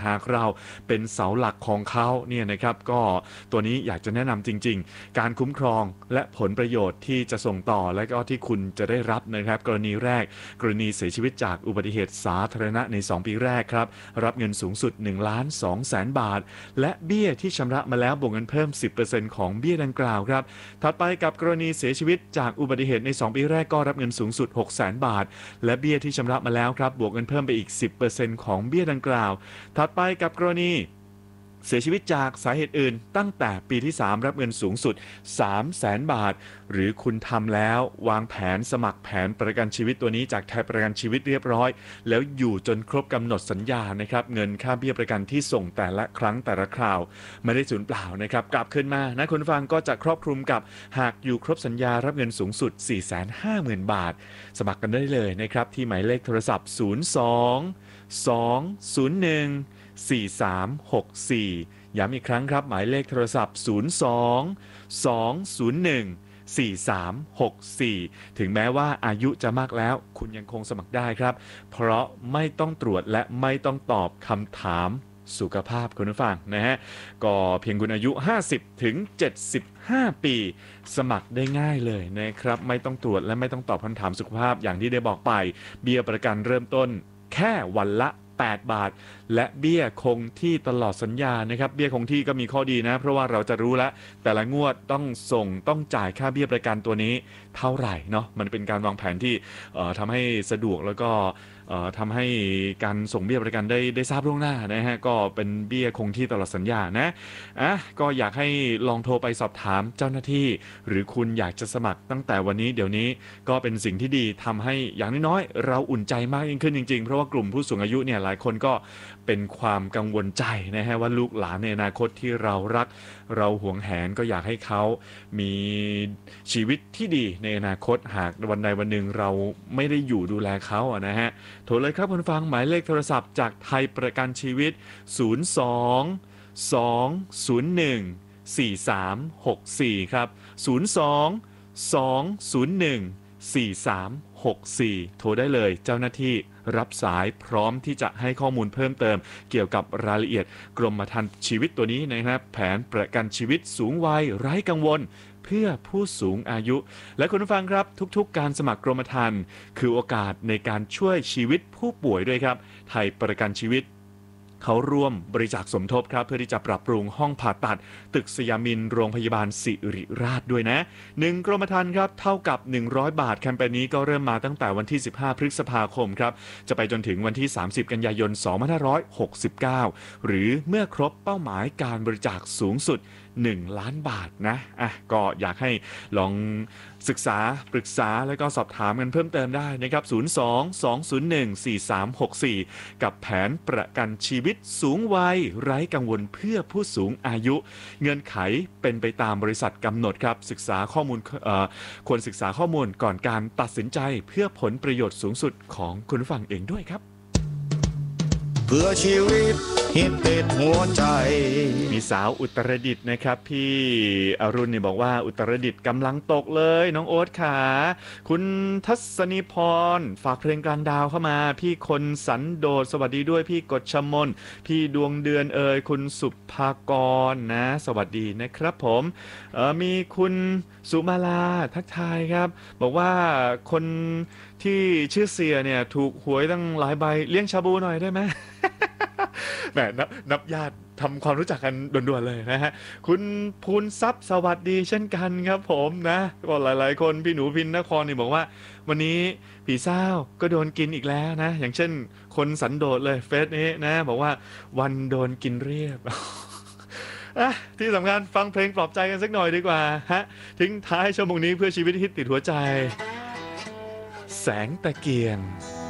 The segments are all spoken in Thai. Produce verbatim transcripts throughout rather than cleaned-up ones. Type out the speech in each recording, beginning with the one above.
หากเราเป็นเสาหลักของเขาเนี่ยนะครับก็ตัวนี้อยากจะแนะนำจริงๆการคุ้มครองและผลประโยชน์ที่จะส่งต่อและก็ที่คุณจะได้รับนะครับกรณีแรกกรณีเสียชีวิตจากอุบัติเหตุสาธารณะในสองปีแรกครับรับเงินสูงสุดหนึ่งล้านสองแสนบาทและเบี้ยที่ชำระมาแล้วบวกเงินเพิ่ม สิบเปอร์เซ็นต์ ของเบี้ยดังกล่าวครับถัดไปกับกรณีเสียชีวิตจากอุบัติเหตุในสองปีแรกก็รับเงินสูงสุด หกแสนบาทและเบี้ยที่ชำระมาแล้วครับบวกเงินเพิ่มไปอีก สิบเปอร์เซ็นต์ ของเบี้ยดังกล่าวถัดไปกับกรณีเสียชีวิตจากสาเหตุอื่นตั้งแต่ปีที่สามรับเงินสูงสุด สามแสนบาทหรือคุณทำแล้ววางแผนสมัครแผนประกันชีวิตตัวนี้จากไทยประกันชีวิตเรียบร้อยแล้วอยู่จนครบกำหนดสัญญานะครับเงินค่าเบี้ยประกันที่ส่งแต่ละครั้งแต่ละคราวไม่ได้สูญเปล่านะครับกลับคืนมานะคุณฟังก็จะครอบคลุมกับหากอยู่ครบสัญญารับเงินสูงสุด สี่แสนห้าหมื่น บาทสมัครกันได้เลยนะครับที่หมายเลขโทรศัพท์ศูนย์ สอง สอง ศูนย์ หนึ่ง สี่ สาม หก สี่ย้ำอีกครั้งครับหมายเลขโทรศัพท์ ศูนย์ สอง สอง ศูนย์ หนึ่ง สี่ สาม หก สี่ถึงแม้ว่าอายุจะมากแล้วคุณยังคงสมัครได้ครับเพราะไม่ต้องตรวจและไม่ต้องตอบคำถามสุขภาพคุณผู้ฟังนะฮะก็เพียงคุณอายุห้าสิบถึงเจ็ดสิบห้าปีสมัครได้ง่ายเลยนะครับไม่ต้องตรวจและไม่ต้องตอบคำถามสุขภาพอย่างที่ได้บอกไปเบี้ยประกันเริ่มต้นแค่วันละแปดบาทและเบี้ยคงที่ตลอดสัญญานะครับเบี้ยคงที่ก็มีข้อดีนะเพราะว่าเราจะรู้แล้วแต่ละงวดต้องส่งต้องจ่ายค่าเบี้ยประกันตัวนี้เท่าไหร่เนาะมันเป็นการวางแผนที่ทำให้สะดวกแล้วก็ทำให้การส่งเบี้ยประกันได้ได้ทราบล่วงหน้านะฮะก็เป็นเบี้ยคงที่ตลอดสัญญานะอ่ะก็อยากให้ลองโทรไปสอบถามเจ้าหน้าที่หรือคุณอยากจะสมัครตั้งแต่วันนี้เดี๋ยวนี้ก็เป็นสิ่งที่ดีทำให้อย่างน้อยๆเราอุ่นใจมากยิ่งขึ้นจริงๆเพราะว่ากลุ่มผู้สูงอายุเนี่ยหลายคนก็เป็นความกังวลใจนะฮะว่าลูกหลานในอนาคตที่เรารักเราหวงแหนก็อยากให้เขามีชีวิตที่ดีในอนาคตหากวันใดวันหนึ่งเราไม่ได้อยู่ดูแลเขาอะนะฮะโทรเลยครับคุณฟังหมายเลขโทรศัพท์จากไทยประกันชีวิตศูนย์ สอง สอง ศูนย์ หนึ่ง สี่ สาม หก สี่ครับศูนย์ สอง สอง ศูนย์ หนึ่ง สี่ สาม หก สี่โทรได้เลยเจ้าหน้าที่รับสายพร้อมที่จะให้ข้อมูลเพิ่มเติมเกี่ยวกับรายละเอียดกรมธรรม์ชีวิตตัวนี้นะครับแผนประกันชีวิตสูงวัยไร้กังวลเพื่อผู้สูงอายุและคุณผู้ฟังครับทุกๆการสมัครกรมธรรม์คือโอกาสในการช่วยชีวิตผู้ป่วยด้วยครับไทยประกันชีวิตเขาร่วมบริจาคสมทบครับเพื่อที่จะปรับปรุงห้องผ่าตัดตึกสยามินโรงพยาบาลศิริราชด้วยนะหนึ่งกรมธรรม์ครับเท่ากับหนึ่งร้อยบาทแคมเปญนี้ก็เริ่มมาตั้งแต่วันที่สิบห้าพฤษภาคมครับจะไปจนถึงวันที่สามสิบกันยายนสองพันห้าร้อยหกสิบเก้าหรือเมื่อครบเป้าหมายการบริจาคสูงสุดหนึ่งล้านบาทนะอ่ะก็อยากให้ลองศึกษาปรึกษาแล้วก็สอบถามกันเพิ่มเติมได้นะครับศูนย์ สอง สอง ศูนย์ หนึ่ง สี่ สาม หก สี่กับแผนประกันชีวิตสูงวัยไร้กังวลเพื่อผู้สูงอายุเงื่อนไขเป็นไปตามบริษัทกำหนดครับศึกษาข้อมูลเอ่อควรศึกษาข้อมูลก่อนการตัดสินใจเพื่อผลประโยชน์สูงสุดของคุณผู้ฟังเองด้วยครับเพื่อชีวิตฮิตติดหัวใจมีสาวอุตรดิตถ์นะครับพี่อรุณเนี่ยบอกว่าอุตรดิตถ์กำลังตกเลยน้องโอ๊ตขาคุณทัศนีพรฝากเพลงกลางดาวเข้ามาพี่คนสันโดษสวัสดีด้วยพี่กฎชมนพี่ดวงเดือนเอ่ยคุณสุภากรนะสวัสดีนะครับผมเอ่อมีคุณสุมาลาทักทายครับบอกว่าคนที่ชื่อเสียเนี่ยถูกหวยตั้งหลายใบเลี้ยงชาบูหน่อยได้ไหม แหมนับนับญาติทำความรู้จักกันด่วนๆเลยนะฮะคุณภูนทรัพย์สวัสดีเช่นกันครับผมนะก็หลายๆคนพี่หนูพินนครนี่บอกว่าวันนี้ผีเศร้าก็โดนกินอีกแล้วนะอย่างเช่นคนสันโดษเลยเฟซนี้นะบอกว่าวันโดนกินเรียบ อ่ะที่สำคัญฟังเพลงปลอบใจกันสักหน่อยดีกว่าฮะทิ้งท้ายชั่วโมงนี้เพื่อชีวิตฮิตติดหัวใจแสงตะเกียง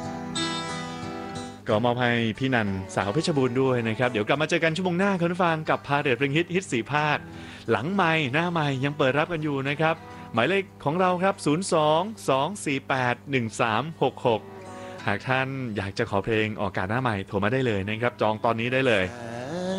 ก็มอบให้พี่นันสาวเพชรบูรณ์ด้วยนะครับเดี๋ยวกลับมาเจอกันชั่วโมงหน้าคุณผู้ฟังกับพาเรทเพลงฮิตฮิตสี่ภาคหลังไมค์หน้าไมค์ยังเปิดรับกันอยู่นะครับหมายเลขของเราครับศูนย์ สอง สอง สี่ แปด หนึ่ง สาม หก หกหากท่านอยากจะขอเพลงออกอากาศหน้าไมค์โทรมาได้เลยนะครับจองตอนนี้ได้เลย